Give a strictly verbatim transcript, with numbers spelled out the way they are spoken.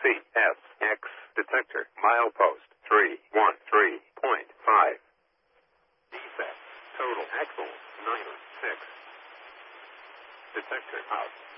C S X detector milepost three one three point five. Defect total axle nine six. Detector out.